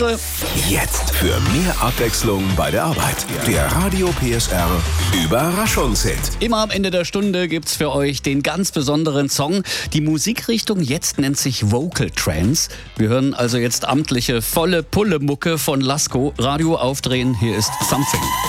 Jetzt für mehr Abwechslung bei der Arbeit. Der Radio PSR Überraschungshit. Immer am Ende der Stunde gibt's für euch den ganz besonderen Song. Die Musikrichtung jetzt nennt sich Vocal Trance. Wir hören also jetzt amtliche volle Pulle-Mucke von Lasko. Radio aufdrehen, hier ist Something.